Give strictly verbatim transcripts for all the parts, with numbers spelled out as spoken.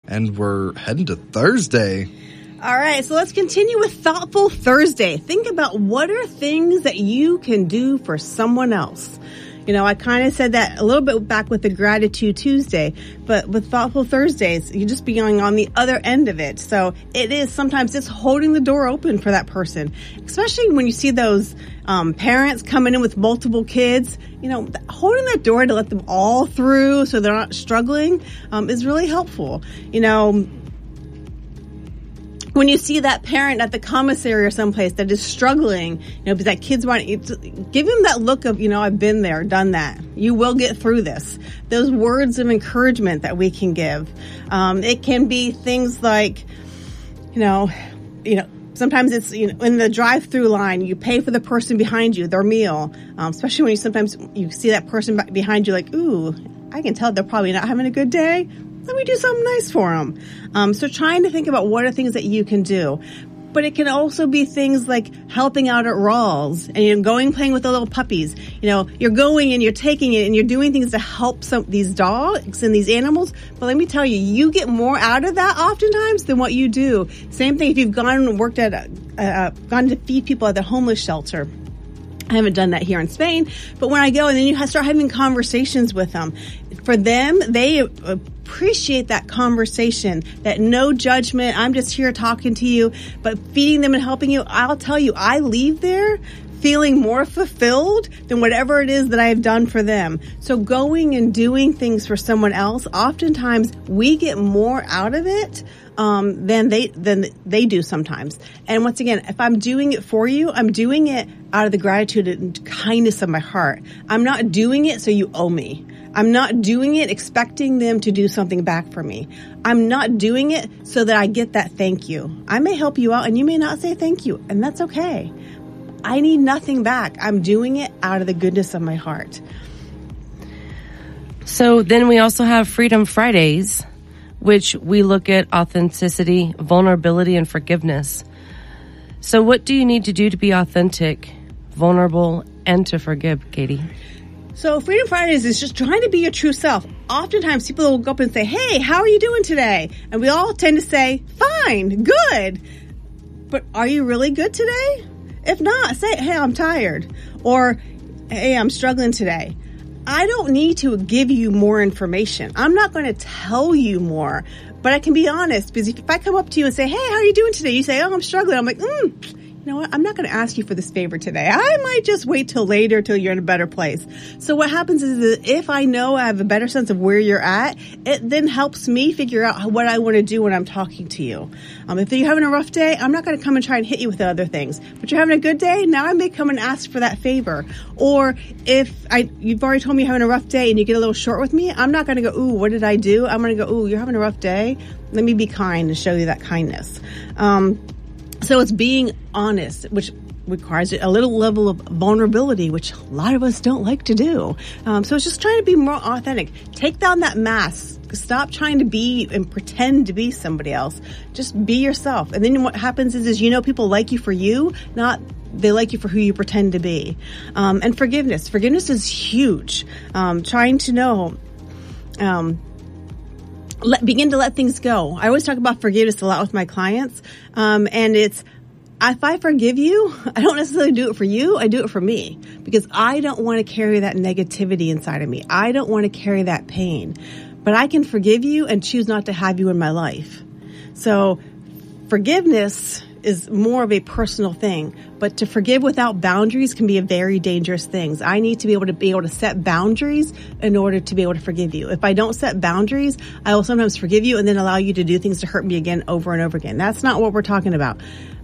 And we're heading to Thursday. All right, so let's continue with Thoughtful Thursday. Think about what are things that you can do for someone else. You know, I kind of said that a little bit back with the Gratitude Tuesday, but with Thoughtful Thursdays, you're just being on the other end of it. So it is sometimes just holding the door open for that person, especially when you see those um, parents coming in with multiple kids. You know, holding that door to let them all through so they're not struggling um, is really helpful. You know, when you see that parent at the commissary or someplace that is struggling, you know, because that kid's want, give him that look of, you know, I've been there, done that. You will get through this. Those words of encouragement that we can give. Um, it can be things like, you know, you know, sometimes it's, you know, in the drive-through line, you pay for the person behind you, their meal. Um, especially when you sometimes you see that person behind you like, ooh, I can tell they're probably not having a good day. Let me do something nice for them. Um, so trying to think about what are things that you can do. But it can also be things like helping out at Rawls and you're going playing with the little puppies. You know, you're going and you're taking it and you're doing things to help some these dogs and these animals. But let me tell you, you get more out of that oftentimes than what you do. Same thing if you've gone and worked at, a, uh, gone to feed people at the homeless shelter. I haven't done that here in Spain, but when I go and then you start having conversations with them, for them, they appreciate that conversation, that no judgment. I'm just here talking to you, but feeding them and helping you. I'll tell you, I leave there feeling more fulfilled than whatever it is that I've done for them. So going and doing things for someone else, oftentimes we get more out of it um, than they than they do sometimes. And once again, if I'm doing it for you, I'm doing it out of the gratitude and kindness of my heart. I'm not doing it so you owe me. I'm not doing it expecting them to do something back for me. I'm not doing it so that I get that thank you. I may help you out and you may not say thank you, and that's okay. I need nothing back. I'm doing it out of the goodness of my heart. So then we also have Freedom Fridays, which we look at authenticity, vulnerability, and forgiveness. So what do you need to do to be authentic, vulnerable, and to forgive, Katie? So Freedom Fridays is just trying to be your true self. Oftentimes people will go up and say, hey, how are you doing today? And we all tend to say, fine, good. But are you really good today? If not, say, hey, I'm tired. Or, hey, I'm struggling today. I don't need to give you more information. I'm not going to tell you more. But I can be honest, because if I come up to you and say, hey, how are you doing today? You say, oh, I'm struggling. I'm like, mm. You know what? I'm not going to ask you for this favor today. I might just wait till later till you're in a better place. So what happens is that if I know I have a better sense of where you're at, it then helps me figure out what I want to do when I'm talking to you. Um, if you're having a rough day, I'm not going to come and try and hit you with other things. But you're having a good day, now I may come and ask for that favor. Or if I you've already told me you're having a rough day and you get a little short with me, I'm not going to go, ooh, what did I do? I'm going to go, ooh, you're having a rough day. Let me be kind and show you that kindness. Um, So it's being honest, which requires a little level of vulnerability, which a lot of us don't like to do. Um, so it's just trying to be more authentic. Take down that mask. Stop trying to be and pretend to be somebody else. Just be yourself. And then what happens is, is you know, people like you for you, not they like you for who you pretend to be. Um, and forgiveness. Forgiveness is huge. Um, trying to know, um, Let, begin to let things go. I always talk about forgiveness a lot with my clients. Um, and it's, if I forgive you, I don't necessarily do it for you. I do it for me because I don't want to carry that negativity inside of me. I don't want to carry that pain, but I can forgive you and choose not to have you in my life. So forgiveness is more of a personal thing, but to forgive without boundaries can be a very dangerous thing. I need to be able to be able to set boundaries in order to be able to forgive you. If I don't set boundaries, I will sometimes forgive you and then allow you to do things to hurt me again over and over again. That's not what we're talking about.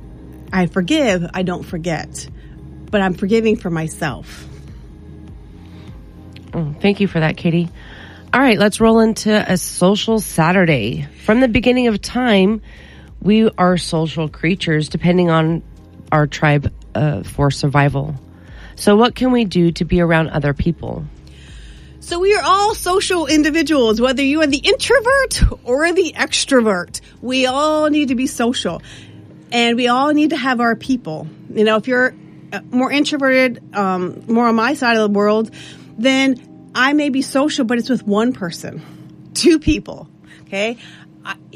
I forgive, I don't forget, but I'm forgiving for myself. Oh, thank you for that, Katie. All right, let's roll into a social Saturday. From the beginning of time, we are social creatures depending on our tribe uh, for survival. So what can we do to be around other people? So we are all social individuals, whether you are the introvert or the extrovert. We all need to be social. And we all need to have our people. You know, if you're more introverted, um, more on my side of the world, then I may be social, but it's with one person, two people. Okay. I,